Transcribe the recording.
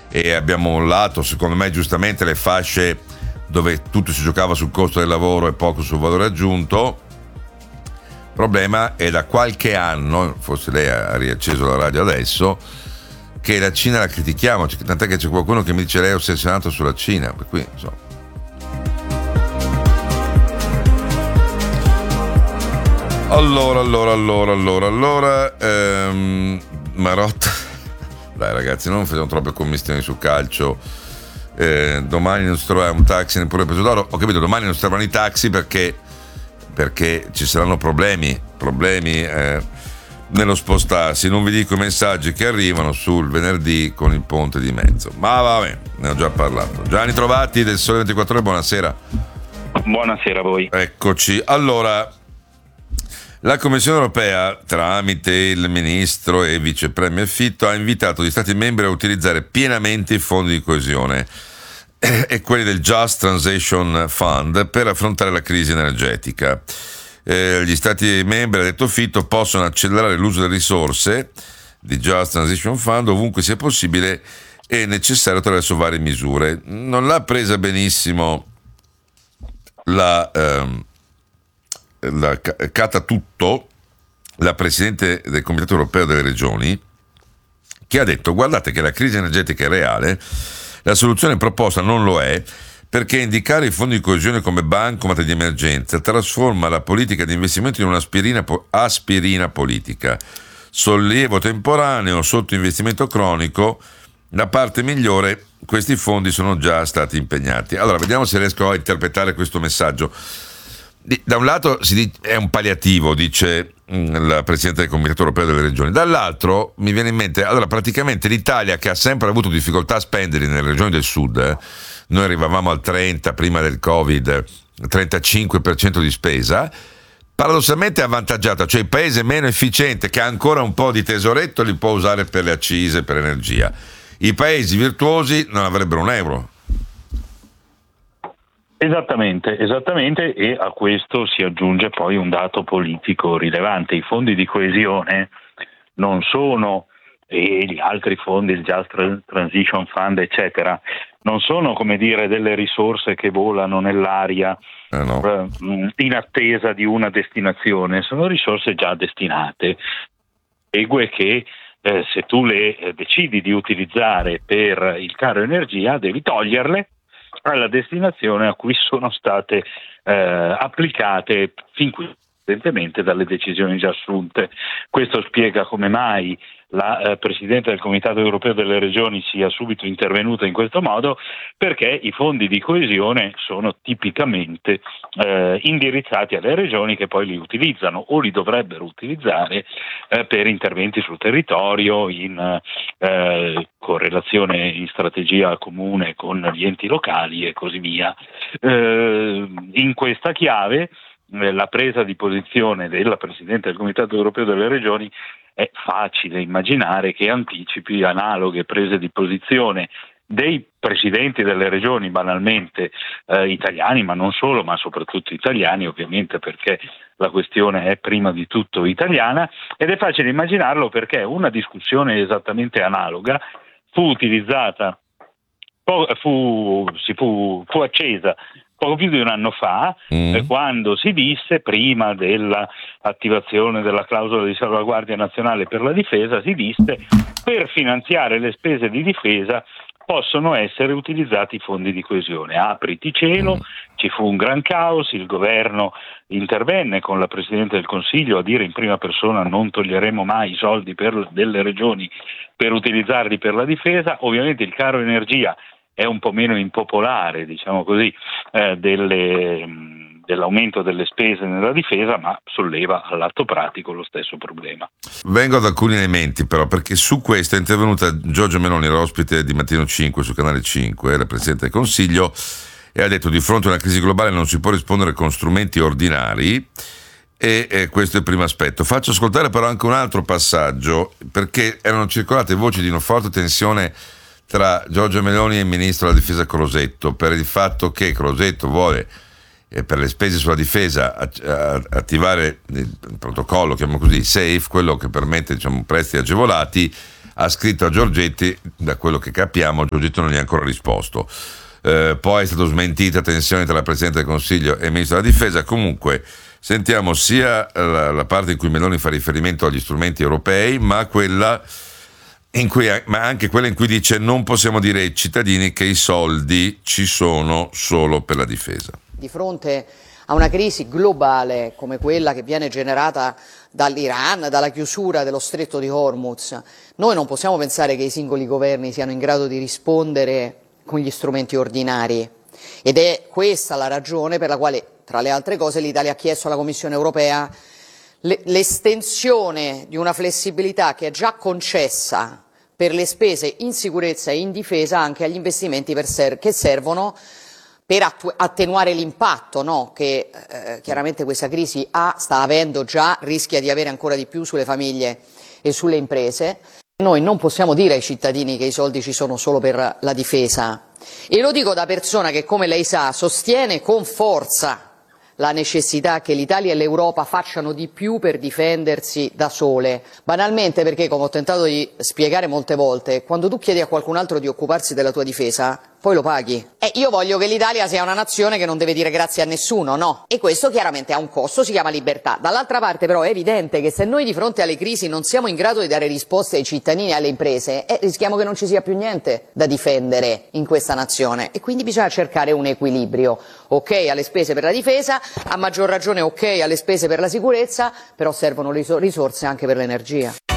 e abbiamo mollato, secondo me giustamente, le fasce dove tutto si giocava sul costo del lavoro e poco sul valore aggiunto. Il problema è da qualche anno, forse lei ha riacceso la radio adesso, che la Cina la critichiamo, tant'è che c'è qualcuno che mi dice lei è ossessionato sulla Cina, per cui insomma. Allora Marotta, dai ragazzi, non facciamo troppe commistioni sul calcio. Domani non si troverà un taxi neppure preso d'oro. Ho capito, domani non si trovano i taxi perché ci saranno problemi nello spostarsi. Non vi dico i messaggi che arrivano sul venerdì con il ponte di mezzo, ma vabbè, ne ho già parlato. Gianni Trovati del Sole 24 Ore, buonasera. Buonasera a voi. Eccoci. Allora, la Commissione europea, tramite il ministro e vice premier Fitto, ha invitato gli Stati membri a utilizzare pienamente i fondi di coesione e quelli del Just Transition Fund per affrontare la crisi energetica. Gli Stati membri, ha detto Fitto, possono accelerare l'uso delle risorse di Just Transition Fund ovunque sia possibile e necessario attraverso varie misure. Non l'ha presa benissimo la Catatutto, la Presidente del Comitato Europeo delle Regioni, che ha detto: guardate che la crisi energetica è reale, la soluzione proposta non lo è, perché indicare i fondi di coesione come bancomat di emergenza trasforma la politica di investimento in un'aspirina politica, sollievo temporaneo sotto investimento cronico. La parte migliore, questi fondi sono già stati impegnati. Allora, vediamo se riesco a interpretare questo messaggio. Da un lato è un palliativo, dice la Presidente del Comitato Europeo delle Regioni, dall'altro mi viene in mente, allora praticamente l'Italia, che ha sempre avuto difficoltà a spendere nelle regioni del sud, noi arrivavamo al 30 prima del Covid, 35% di spesa, paradossalmente è avvantaggiata, cioè il paese meno efficiente che ha ancora un po' di tesoretto li può usare per le accise, per l'energia. I paesi virtuosi non avrebbero un euro. Esattamente, e a questo si aggiunge poi un dato politico rilevante. I fondi di coesione non sono, e gli altri fondi, il Just Transition Fund, eccetera, non sono, come dire, delle risorse che volano nell'aria in attesa di una destinazione, sono risorse già destinate. Segue che se tu le decidi di utilizzare per il caro energia, devi toglierle alla destinazione a cui sono state applicate fin qui presentemente dalle decisioni già assunte. Questo spiega come mai la Presidente del Comitato Europeo delle Regioni sia subito intervenuta in questo modo, perché i fondi di coesione sono tipicamente indirizzati alle regioni che poi li utilizzano o li dovrebbero utilizzare per interventi sul territorio in correlazione, in strategia comune con gli enti locali e così via. In questa chiave la presa di posizione della Presidente del Comitato Europeo delle Regioni è facile immaginare che anticipi analoghe prese di posizione dei presidenti delle regioni, banalmente italiani, ma non solo, ma soprattutto italiani, ovviamente, perché la questione è prima di tutto italiana, ed è facile immaginarlo perché una discussione esattamente analoga fu accesa poco più di un anno fa, quando si disse, prima dell'attivazione della clausola di salvaguardia nazionale per la difesa, si disse: per finanziare le spese di difesa possono essere utilizzati i fondi di coesione. Apriti cielo, ci fu un gran caos, il governo intervenne con la Presidente del Consiglio a dire in prima persona: non toglieremo mai i soldi delle regioni per utilizzarli per la difesa. Ovviamente il caro energia è un po' meno impopolare, diciamo così, dell'aumento delle spese nella difesa, ma solleva all'atto pratico lo stesso problema. Vengo ad alcuni elementi però, perché su questo è intervenuta Giorgia Meloni, l'ospite di Mattino 5 su Canale 5, la Presidente del Consiglio, e ha detto: di fronte a una crisi globale non si può rispondere con strumenti ordinari, e questo è il primo aspetto. Faccio ascoltare però anche un altro passaggio, perché erano circolate voci di una forte tensione tra Giorgia Meloni e il ministro della difesa Crosetto, per il fatto che Crosetto vuole per le spese sulla difesa attivare il protocollo, chiamiamolo così, SAFE, quello che permette, diciamo, prestiti agevolati ha scritto a Giorgetti, da quello che capiamo Giorgetti non gli ha ancora risposto. Poi è stato smentita tensione tra la Presidente del Consiglio e il Ministro della Difesa. Comunque sentiamo sia la parte in cui Meloni fa riferimento agli strumenti europei, ma anche quella in cui dice non possiamo dire ai cittadini che i soldi ci sono solo per la difesa. Di fronte a una crisi globale come quella che viene generata dall'Iran, dalla chiusura dello stretto di Hormuz, noi non possiamo pensare che i singoli governi siano in grado di rispondere con gli strumenti ordinari, ed è questa la ragione per la quale, tra le altre cose, l'Italia ha chiesto alla Commissione europea l'estensione di una flessibilità che è già concessa per le spese in sicurezza e in difesa anche agli investimenti che servono per attenuare l'impatto, no, che chiaramente questa crisi sta avendo già, rischia di avere ancora di più sulle famiglie e sulle imprese. Noi non possiamo dire ai cittadini che i soldi ci sono solo per la difesa, e lo dico da persona che, come lei sa, sostiene con forza la necessità che l'Italia e l'Europa facciano di più per difendersi da sole, banalmente perché, come ho tentato di spiegare molte volte, quando tu chiedi a qualcun altro di occuparsi della tua difesa, poi lo paghi. E io voglio che l'Italia sia una nazione che non deve dire grazie a nessuno, no? E questo chiaramente ha un costo, si chiama libertà. Dall'altra parte però è evidente che se noi di fronte alle crisi non siamo in grado di dare risposte ai cittadini e alle imprese, rischiamo che non ci sia più niente da difendere in questa nazione, e quindi bisogna cercare un equilibrio. Ok alle spese per la difesa, a maggior ragione ok alle spese per la sicurezza, però servono risorse anche per l'energia.